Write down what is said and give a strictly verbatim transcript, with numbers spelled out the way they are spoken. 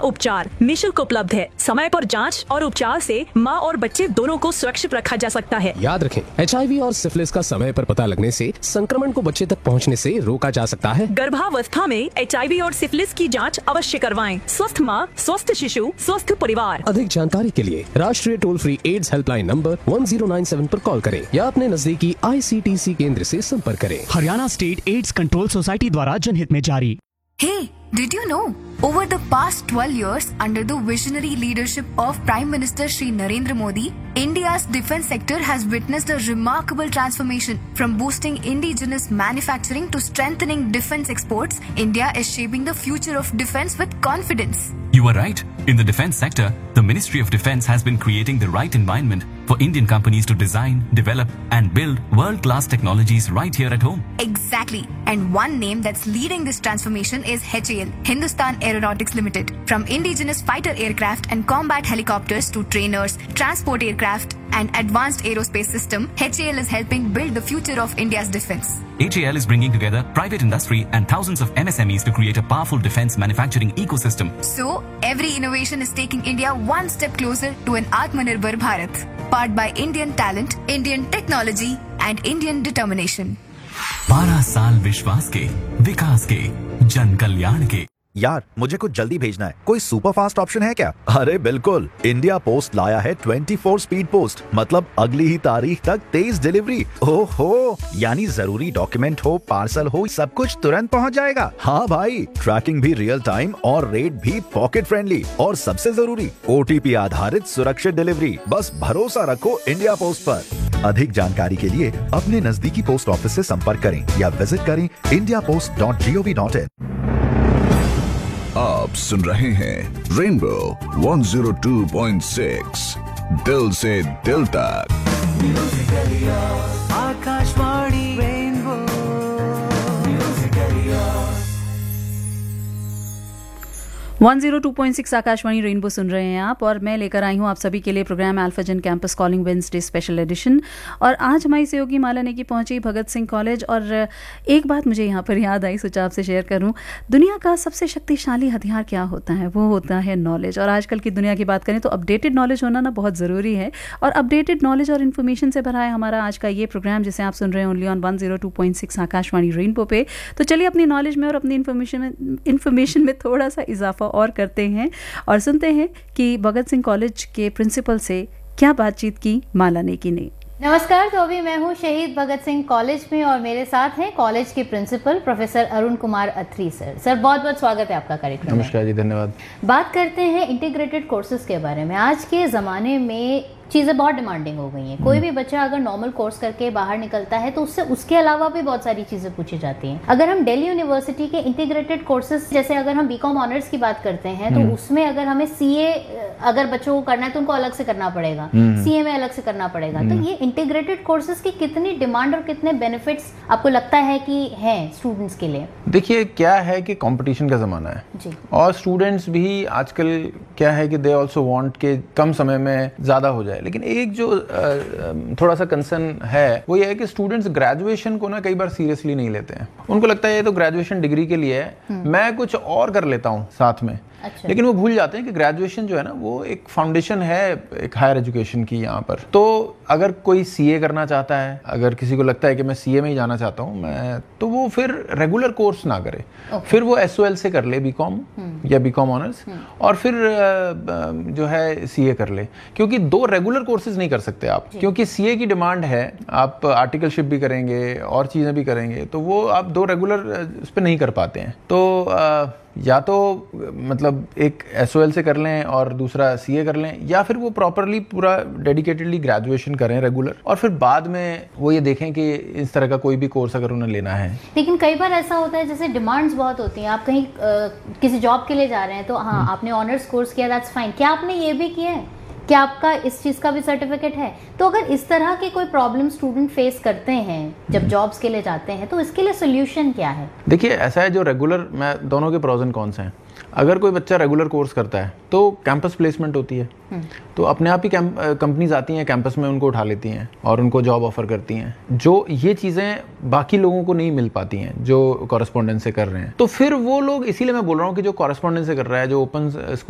उपचार निशुल्क उपलब्ध है। समय पर जांच और उपचार से माँ और बच्चे दोनों को सुरक्षित रखा जा सकता है। याद रखें, एच आई वी और सिफिलिस का समय पर पता लगने से संक्रमण को बच्चे तक पहुंचने से रोका जा सकता है। गर्भावस्था में एच आई वी और सिफिलिस की जांच अवश्य करवाएं। स्वस्थ माँ, स्वस्थ शिशु, स्वस्थ परिवार। अधिक जानकारी के लिए राष्ट्रीय toll free ads helpline number one zero nine seven पर कॉल करें या अपने नजदीकी आई सी टी सी केंद्र से संपर्क करें। Haryana state AIDS control society द्वारा जनहित में जारी। Hey, did you know? Over the past twelve years, under the visionary leadership of Prime Minister Shri Narendra Modi, India's defense sector has witnessed a remarkable transformation. From boosting indigenous manufacturing to strengthening defense exports, India is shaping the future of defense with confidence. You are right. In the defense sector, the Ministry of Defense has been creating the right environment for Indian companies to design, develop and build world-class technologies right here at home. Exactly. And one name that's leading this transformation is H A L, Hindustan Aeronautics Limited. From indigenous fighter aircraft and combat helicopters to trainers, transport aircraft and advanced aerospace system, H A L is helping build the future of India's defense. H A L is bringing together private industry and thousands of M S M Es to create a powerful defense manufacturing ecosystem. So, every innovation is taking India one step closer to an Atmanirbhar Bharat, powered by Indian talent, Indian technology and Indian determination. बारह साल विश्वास के, विकास के, जन कल्याण के। यार, मुझे कुछ जल्दी भेजना है। कोई सुपर फास्ट ऑप्शन है क्या? अरे बिल्कुल, इंडिया पोस्ट लाया है ट्वेंटी फोर स्पीड पोस्ट, मतलब अगली ही तारीख तक तेज डिलीवरी। ओहो, यानी जरूरी डॉक्यूमेंट हो, पार्सल हो, सब कुछ तुरंत पहुंच जाएगा। हाँ भाई, ट्रैकिंग भी रियल टाइम और रेट भी पॉकेट फ्रेंडली, और सबसे जरूरी ओ टी पी आधारित सुरक्षित डिलीवरी। बस भरोसा रखो इंडिया पोस्ट पर। अधिक जानकारी के लिए अपने नजदीकी पोस्ट ऑफिस से संपर्क करें या विजिट करें India post dot G O V dot in. आप सुन रहे हैं rainbow one zero two point six, दिल से दिल तक। Akashvani rainbow one zero two point six Akashvani rainbow सुन रहे हैं आप, और मैं लेकर आई हूं आप सभी के लिए programme अल्फाजन campus calling Wednesday special edition. और आज हमारी सहयोगी माला नेगी पहुंची भगत सिंह कॉलेज, और एक बात मुझे यहां पर याद आई, सोचा आपसे शेयर करूं। दुनिया का सबसे शक्तिशाली हथियार क्या होता है? वो होता है नॉलेज। और आजकल की दुनिया की बात करें तो अपडेटेड नॉलेज होना ना बहुत ज़रूरी है, और अपडेटेड नॉलेज और इन्फॉर्मेशन से भरा है हमारा आज का ये प्रोग्राम, जिसे आप सुन रहे हैं only on one zero two point six Akashvani rainbow पे। तो चलिए अपनी नॉलेज में और अपनी इन्फॉर्मेशन में इन्फॉर्मेशन में थोड़ा सा इजाफा और करते हैं, और सुनते हैं कि भगत सिंह कॉलेज के प्रिंसिपल से क्या बातचीत की माला नेगी ने। नमस्कार, तो अभी मैं हूँ शहीद भगत सिंह कॉलेज में, और मेरे साथ हैं कॉलेज के प्रिंसिपल प्रोफेसर अरुण कुमार अत्री सर। सर, बहुत बहुत स्वागत है आपका कार्यक्रम। नमस्कार जी, धन्यवाद। बात करते हैं इंटीग्रेटेड कोर्सेज के बारे में। आज के ज़माने में चीज़ें बहुत डिमांडिंग हो गई हैं। कोई भी बच्चा अगर नॉर्मल कोर्स करके बाहर निकलता है तो उससे उसके अलावा भी बहुत सारी चीज़ें पूछी जाती हैं। अगर हम दिल्ली यूनिवर्सिटी के इंटीग्रेटेड कोर्सेज, जैसे अगर हम बीकॉम ऑनर्स की बात करते हैं, तो उसमें अगर हमें सीए अगर बच्चों को करना है तो उनको अलग से करना पड़ेगा, सीए में अलग से करना पड़ेगा। तो ये इंटीग्रेटेड कोर्सेज की कितनी डिमांड और कितने बेनिफिट्स आपको लगता है कि हैं स्टूडेंट्स के लिए? देखिए, क्या है कि कंपटीशन का ज़माना है जी, और स्टूडेंट्स भी आजकल क्या है कि दे आल्सो वांट के कम समय में ज़्यादा हो जाए। लेकिन एक जो थोड़ा सा कंसर्न है वो ये है कि स्टूडेंट्स ग्रेजुएशन को ना कई बार सीरियसली नहीं लेते हैं। उनको लगता है ये तो ग्रेजुएशन डिग्री के लिए है, मैं कुछ और कर लेता हूँ साथ में। अच्छा। लेकिन वो भूल जाते हैं कि ग्रेजुएशन जो है ना वो एक फाउंडेशन है एक हायर एजुकेशन की यहाँ पर। तो अगर कोई सीए करना चाहता है, अगर किसी को लगता है कि मैं सीए में ही जाना चाहता हूँ मैं, तो वो फिर रेगुलर कोर्स ना करे, फिर वो एसओएल से कर ले बीकॉम या बीकॉम ऑनर्स, और फिर जो है सीए कर ले। क्योंकि दो रेगुलर कोर्सेज नहीं कर सकते आप, क्योंकि सीए की डिमांड है, आप आर्टिकलशिप भी करेंगे और चीज़ें भी करेंगे, तो वो आप दो रेगुलर उस पर नहीं कर पाते हैं। तो आ, या तो मतलब एक एसओएल से कर लें और दूसरा सीए कर लें, या फिर वो प्रॉपरली पूरा डेडिकेटेडली ग्रेजुएशन करें रेगुलर, और फिर बाद में वो ये देखें कि इस तरह का कोई भी कोर्स अगर उन्हें लेना है। लेकिन कई बार ऐसा होता है, जैसे डिमांड्स बहुत होती हैं, आप कहीं आ, किसी जॉब के लिए जा रहे हैं तो हाँ आपने ऑनर्स कोर्स किया, दैट्स फाइन। क्या आपने ये भी किया है? क्या आपका इस चीज़ का भी सर्टिफिकेट है? तो अगर इस तरह के कोई प्रॉब्लम स्टूडेंट फेस करते हैं जब जॉब्स के लिए जाते हैं, तो इसके लिए सोल्यूशन क्या है? देखिए, ऐसा है, जो रेगुलर, मैं दोनों के प्रोज एंड कॉन्स हैं। अगर कोई बच्चा रेगुलर कोर्स करता है तो कैंपस प्लेसमेंट होती है, तो अपने आप ही कंपनीज आती हैं कैंपस में, उनको उठा लेती हैं और उनको जॉब ऑफर करती हैं, जो ये चीज़ें बाकी लोगों को नहीं मिल पाती हैं जो कॉरेस्पॉन्डेंस से कर रहे हैं। तो फिर वो लोग, इसीलिए मैं बोल रहा हूँ कि जो कॉरेस्पॉन्डेंस से कर रहा है, जो ओपन